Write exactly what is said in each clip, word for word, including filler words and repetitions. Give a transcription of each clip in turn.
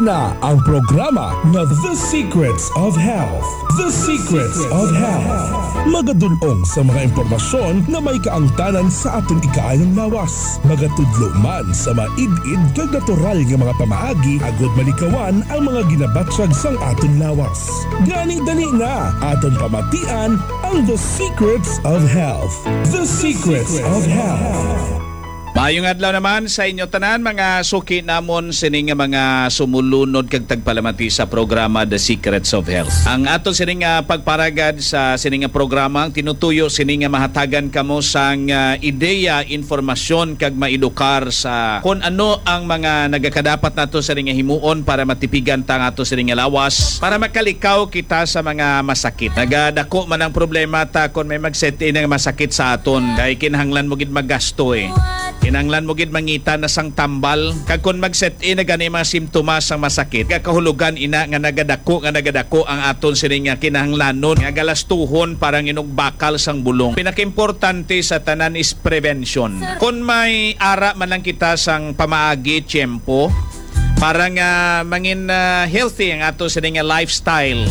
na ang programa na The Secrets of Health. The Secrets of Health. Magadunong sa mga impormasyon na may kaangtanan sa aton ikaayong lawas. Magatudlo man sa maid-id kag natural nga mga pamaagi agod malikawan ang mga ginabatsag sang aton lawas. Gani dali na aton pamatian ang The Secrets of Health. The Secrets of Health. Maayong adlaw naman sa inyo tanan mga suki namon sining nga mga sumulunod kag tagpalamati sa programa The Secrets of Health. Ang aton sining nga pagparagad sa sining nga programa ang tinutuyo sining nga mahatagan kamo sang uh, ideya, informasyon kag maedukar sa kung ano ang mga nagakadapat nato sa nga himuon para matipigan ta nga ato sining nga lawas para makalikaw kita sa mga masakit. Nagadako man ang problema ta kung may mag-set in nga masakit sa aton kay kinahanglan mo gid maggasto eh. Kinanglan mo gid mangita na sang tambal kag kun mag-set in na gani mga simptomas sang masakit kakahulugan ina nga nagadako nga nagadako ang aton sini nga kinahanglanon nga galastuhon parang inugbakal sang bulong. Pinakaimportante sa tanan is prevention. Kun may ara man lang kita sang pamaagi tiyempo para nga mangin uh, healthy ang aton sini nga lifestyle.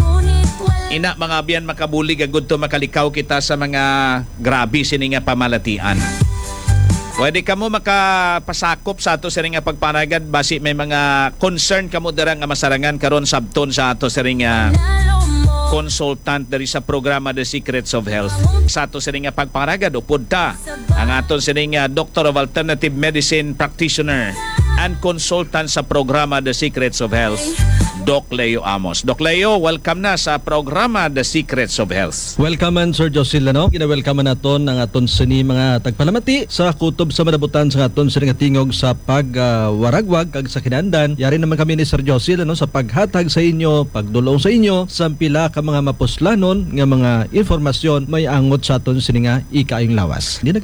Ina mga biyan makabulig agud to makalikaw kita sa mga grabe sini nga pamalatian. Pwede kamo makapasakop sa ato sa ring nga pagpanagad basi may mga concern kamo dira nga masarangan karon sabton sa ato sa ring nga consultant diri sa programa The Secrets of Health. Sa ato sa ring nga pagpanagad upod ta ang aton sa ring nga Doctor of Alternative Medicine Practitioner and consultant sa programa The Secrets of Health, Doc Leo Amos. Doc Leo, welcome na sa programa The Secrets of Health. Welcome man Sir Josil no. Gina-welcome naton ang aton sini mga tagpalamati sa kutob sa madabutan sa aton sini nga tingog sa pagwaragwag uh, kag sa kinahanglan. Yari naman kami ni Sir Josil no sa paghatag sa inyo, pagdulong sa inyo sa pila ka mga mapuslanon nga mga informasyon may angot sa aton sini nga ikaayong lawas. Di na